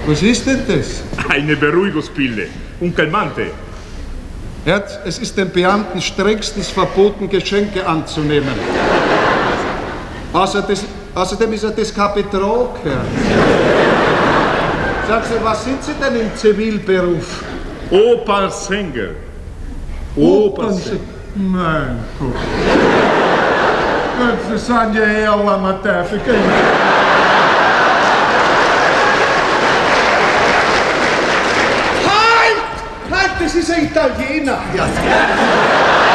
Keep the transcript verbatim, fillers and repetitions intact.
Was ist denn das? Eine Beruhigungspille. Un calmante. Herr, es ist den Beamten strengstens verboten, Geschenke anzunehmen. Außer des, außerdem ist er das kein Betrug, Herr. Sagen Sie, was sind Sie denn im Zivilberuf? Opernsänger. Opernsänger. Mein Gott. Das sind ja eher lange Teufel. Halt! Halt, das ist ein Italiener. Ja.